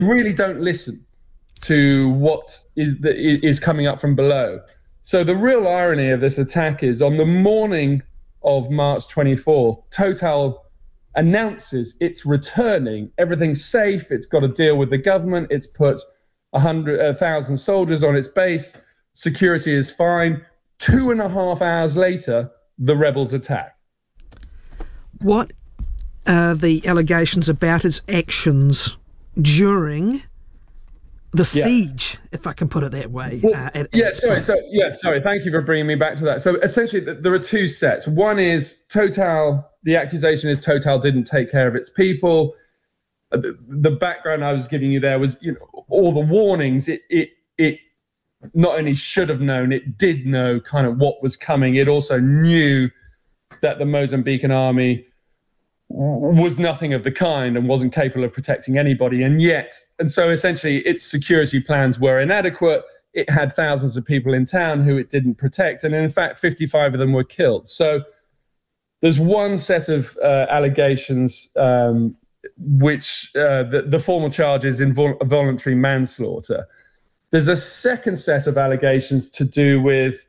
really don't listen to what is coming up from below. So the real irony of this attack is on the morning of March 24th, Total announces it's returning. Everything's safe. It's got a deal with the government. It's put 100,000 soldiers on its base. Security is fine. 2.5 hours later, the rebels attack. What are the allegations about its actions during the siege, if I can put it that way? Sorry. Thank you for bringing me back to that. So essentially, there are two sets. One is Total. The accusation is Total didn't take care of its people. The background I was giving you there was, all the warnings. It not only should have known, it did know kind of what was coming. It also knew that the Mozambican army was nothing of the kind and wasn't capable of protecting anybody. And so essentially its security plans were inadequate. It had thousands of people in town who it didn't protect. And in fact, 55 of them were killed. So there's one set of allegations, which the formal charge is involuntary manslaughter. There's a second set of allegations to do with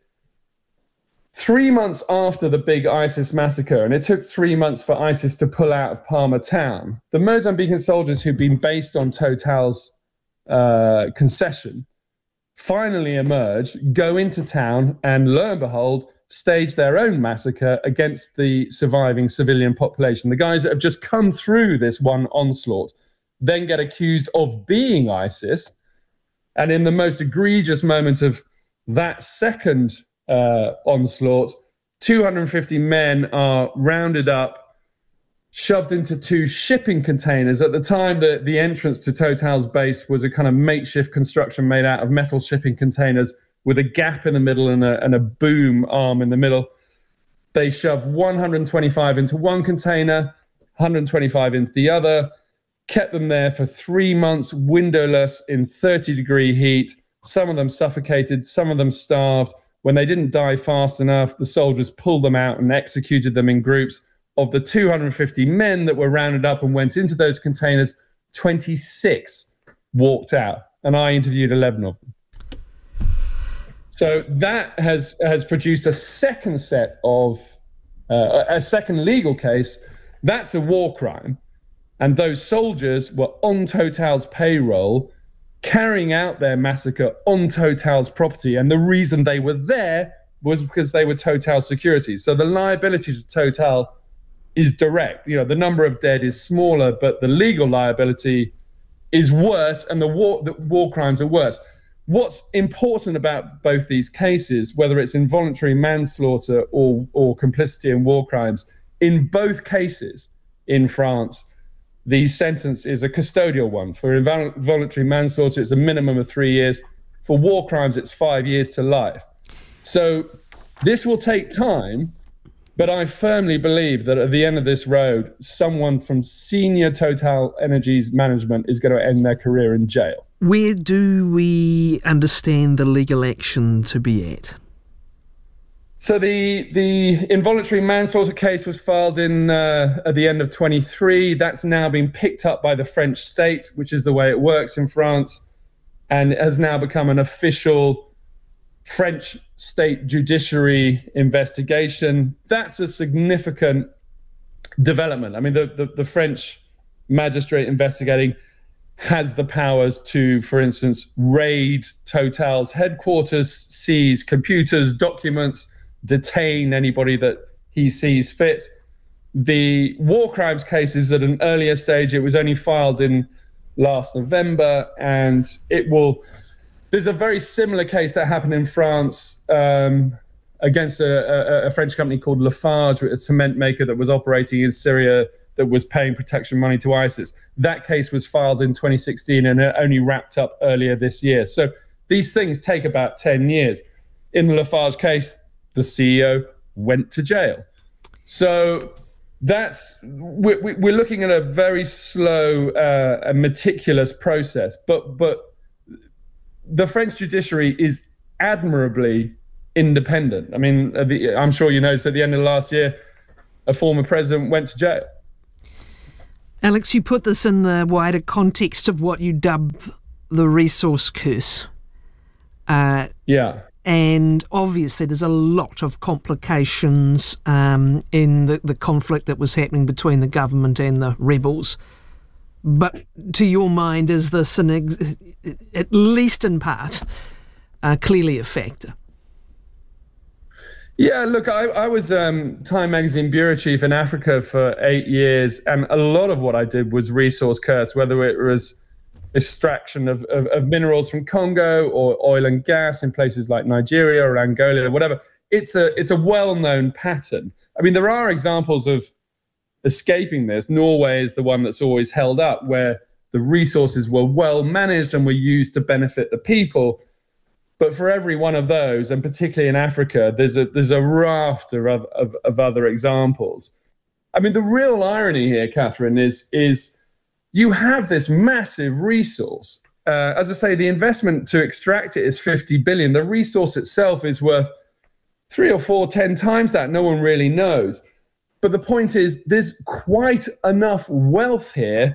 3 months after the big ISIS massacre, and it took 3 months for ISIS to pull out of Palma town, the Mozambican soldiers who'd been based on Total's concession finally emerge, go into town, and lo and behold, stage their own massacre against the surviving civilian population. The guys that have just come through this one onslaught then get accused of being ISIS, and in the most egregious moment of that second onslaught, 250 men are rounded up, shoved into 2 shipping containers. At the time, the entrance to Total's base was a kind of makeshift construction made out of metal shipping containers with a gap in the middle and a boom arm in the middle. They shove 125 into one container, 125 into the other, kept them there for 3 months, windowless, in 30-degree heat. Some of them suffocated, some of them starved. When they didn't die fast enough, the soldiers pulled them out and executed them in groups. Of the 250 men that were rounded up and went into those containers, 26 walked out, and I interviewed 11 of them. So that has produced a second set of, a second legal case. That's a war crime. And those soldiers were on Total's payroll, carrying out their massacre on Total's property. And the reason they were there was because they were Total security. So the liability to Total is direct. The number of dead is smaller, but the legal liability is worse, and the war crimes are worse. What's important about both these cases, whether it's involuntary manslaughter or complicity in war crimes, in both cases in France, the sentence is a custodial one. For involuntary manslaughter, it's a minimum of 3 years. For war crimes, it's 5 years to life. So this will take time, but I firmly believe that at the end of this road, someone from senior Total Energies management is going to end their career in jail. Where do we understand the legal action to be at? So the involuntary manslaughter case was filed at the end of 23. That's now been picked up by the French state, which is the way it works in France, and has now become an official French state judiciary investigation. That's a significant development. I mean, the French magistrate investigating has the powers to, for instance, raid Total's headquarters, seize computers, documents, detain anybody that he sees fit. The war crimes case is at an earlier stage. It was only filed in last November, and there's a very similar case that happened in France against a French company called Lafarge, a cement maker that was operating in Syria that was paying protection money to ISIS. That case was filed in 2016 and it only wrapped up earlier this year. So these things take about 10 years. In the Lafarge case, the CEO went to jail. So we're looking at a very slow and meticulous process, but the French judiciary is admirably independent. I mean, I'm sure you noticed at the end of last year, a former president went to jail. Alex, you put this in the wider context of what you dub the resource curse. And obviously there's a lot of complications in the conflict that was happening between the government and the rebels. But to your mind, is this, at least in part, clearly a factor? Yeah, look, I was Time Magazine bureau chief in Africa for 8 years, and a lot of what I did was resource curse, whether it was extraction of minerals from Congo or oil and gas in places like Nigeria or Angola or whatever. It's a well-known pattern. I mean, there are examples of escaping this. Norway is the one that's always held up, where the resources were well managed and were used to benefit the people. But for every one of those, and particularly in Africa, there's a raft of other examples. I mean, the real irony here, Catherine, is you have this massive resource. As I say, the investment to extract it is 50 billion. The resource itself is worth 3 or 4, 10 times that. No one really knows. But the point is, there's quite enough wealth here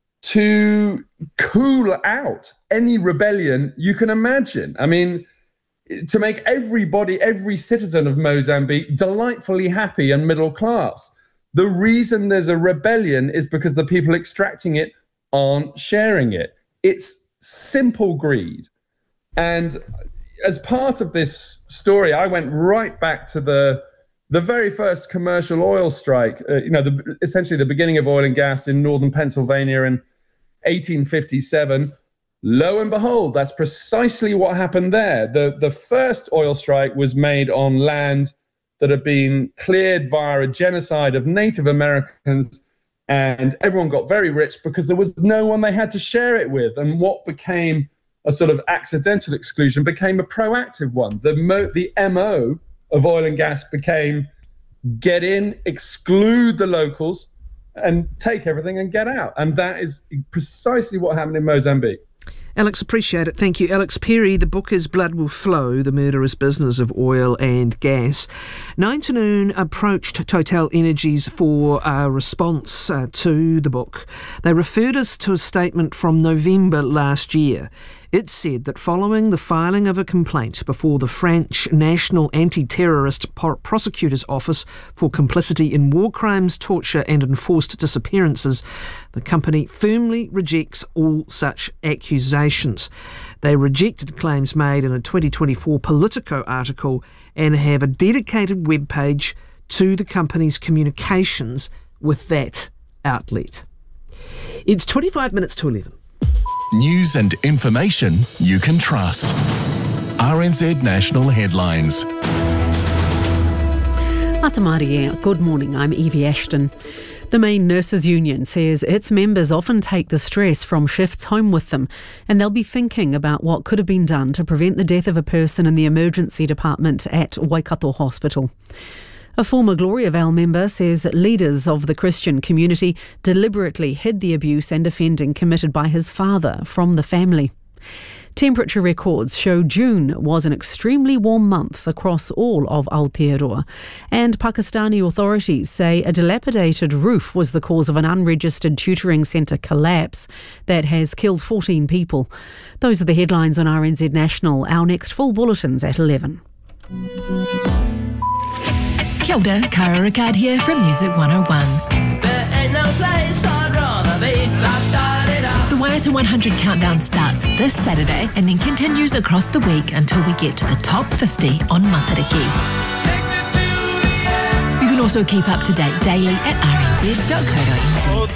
to cool out any rebellion you can imagine. I mean, to make every citizen of Mozambique delightfully happy and middle class. The reason there's a rebellion is because the people extracting it aren't sharing it. It's simple greed. And as part of this story, I went right back to the very first commercial oil strike, essentially the beginning of oil and gas in northern Pennsylvania in 1857. Lo and behold, that's precisely what happened there. The first oil strike was made on land that had been cleared via a genocide of Native Americans, and everyone got very rich because there was no one they had to share it with. And what became a sort of accidental exclusion became a proactive one. The MO of oil and gas became get in, exclude the locals, and take everything and get out. And that is precisely what happened in Mozambique. Alex, appreciate it. Thank you. Alex Perry, the book is Blood Will Flow, The Murderous Business of Oil and Gas. 9 to Noon approached Total Energies for a response to the book. They referred us to a statement from November last year. It said that following the filing of a complaint before the French National Anti-Terrorist Prosecutor's Office for complicity in war crimes, torture and enforced disappearances, the company firmly rejects all such accusations. They rejected claims made in a 2024 Politico article and have a dedicated webpage to the company's communications with that outlet. It's 25 minutes to 11. News and information you can trust. RNZ National Headlines. Atamarie, good morning, I'm Evie Ashton. The main nurses' union says its members often take the stress from shifts home with them, and they'll be thinking about what could have been done to prevent the death of a person in the emergency department at Waikato Hospital. A former Gloriavale member says leaders of the Christian community deliberately hid the abuse and offending committed by his father from the family. Temperature records show June was an extremely warm month across all of Aotearoa, and Pakistani authorities say a dilapidated roof was the cause of an unregistered tutoring centre collapse that has killed 14 people. Those are the headlines on RNZ National. Our next full bulletin's at 11. Kia ora, Cara Ricard here from Music 101. There ain't no place I'd rather be. The Waiata 100 countdown starts this Saturday and then continues across the week until we get to the top 50 on Matariki. You can also keep up to date daily at rnz.co.nz.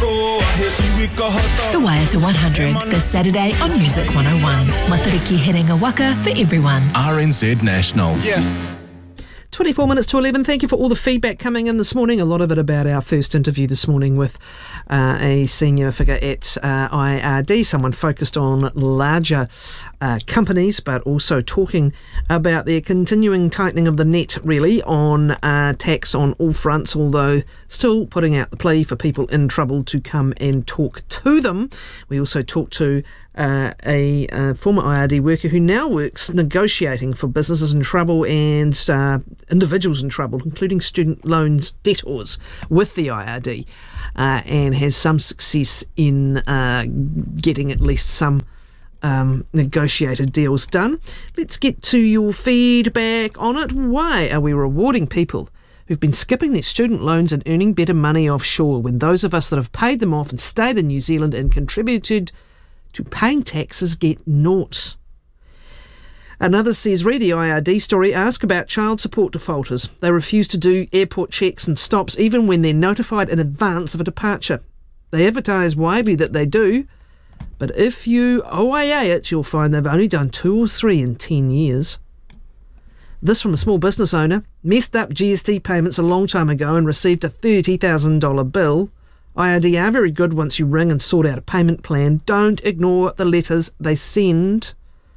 The Waiata 100 this Saturday on Music 101. Matariki hitting a waka for everyone. RNZ National. 24 minutes to 11. Thank you for all the feedback coming in this morning. A lot of it about our first interview this morning with a senior figure at IRD, someone focused on larger companies, but also talking about their continuing tightening of the net, really, on tax on all fronts, although still putting out the plea for people in trouble to come and talk to them. We also talked to a former IRD worker who now works negotiating for businesses in trouble and individuals in trouble, including student loans debtors with the IRD, and has some success in getting at least some negotiated deals done. Let's get to your feedback on it. Why are we rewarding people who've been skipping their student loans and earning better money offshore when those of us that have paid them off and stayed in New Zealand and contributed to paying taxes get naught? Another says, read the IRD story, ask about child support defaulters. They refuse to do airport checks and stops even when they're notified in advance of a departure. They advertise widely that they do, but if you OIA it, you'll find they've only done 2 or 3 in 10 years. This from a small business owner. Messed up GST payments a long time ago and received a $30,000 bill. IRD are very good once you ring and sort out a payment plan. Don't ignore the letters they send.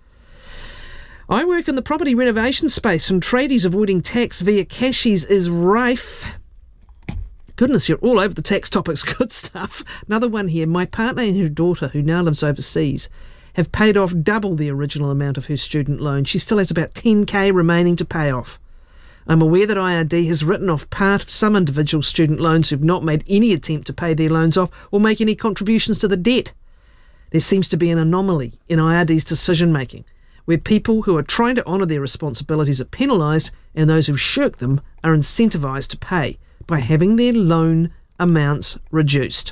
I work in the property renovation space and tradies avoiding tax via cashies is rife. Goodness, you're all over the tax topics. Good stuff. Another one here. My partner and her daughter, who now lives overseas, have paid off double the original amount of her student loan. She still has about $10,000 remaining to pay off. I'm aware that IRD has written off part of some individual student loans who've not made any attempt to pay their loans off or make any contributions to the debt. There seems to be an anomaly in IRD's decision-making, where people who are trying to honour their responsibilities are penalised and those who shirk them are incentivised to pay by having their loan amounts reduced.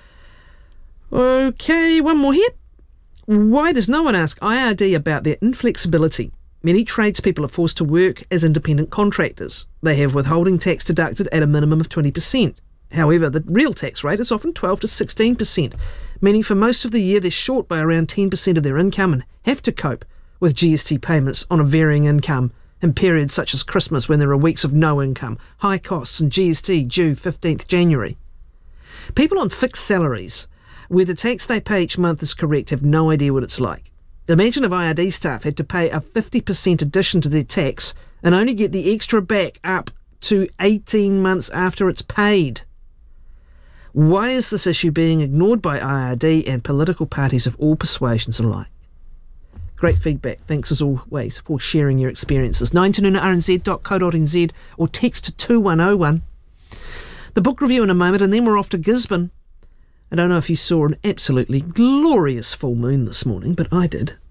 Okay, one more here. Why does no one ask IRD about their inflexibility? Many tradespeople are forced to work as independent contractors. They have withholding tax deducted at a minimum of 20%. However, the real tax rate is often 12 to 16%, meaning for most of the year they're short by around 10% of their income and have to cope with GST payments on a varying income in periods such as Christmas when there are weeks of no income, high costs and GST due 15th January. People on fixed salaries, where the tax they pay each month is correct, have no idea what it's like. Imagine if IRD staff had to pay a 50% addition to their tax and only get the extra back up to 18 months after it's paid. Why is this issue being ignored by IRD and political parties of all persuasions alike? Great feedback. Thanks as always for sharing your experiences. 9tonoona@rnz.co.nz or text to 2101. The book review in a moment and then we're off to Gisborne. I don't know if you saw an absolutely glorious full moon this morning, but I did.